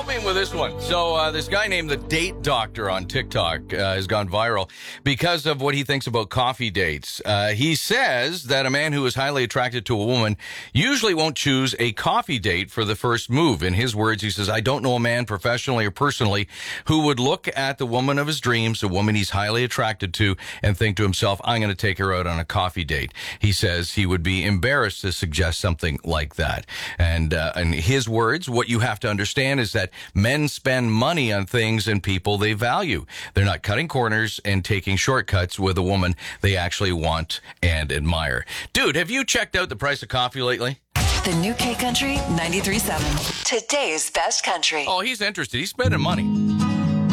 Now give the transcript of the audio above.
help me with this one. So this guy named the Date Doctor on TikTok has gone viral because of what he thinks about coffee dates. He says that a man who is highly attracted to a woman usually won't choose a coffee date for the first move. In his words, he says, I don't know a man professionally or personally who would look at the woman of his dreams, a woman he's highly attracted to, and think to himself, I'm going to take her out on a coffee date. He says he would be embarrassed to suggest something like that. And in his words, what you have to understand is that men spend money on things and people they value. They're not cutting corners and taking shortcuts with a woman they actually want and admire. Dude, have you checked out the price of coffee lately? The new K Country 93.7. Today's best country. Oh, he's interested. He's spending money.